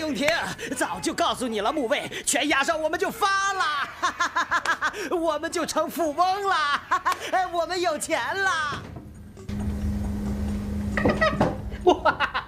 听听，早就告诉你了，木卫，全押上我们就发了，我们就成富翁了，我们有钱了。 哇！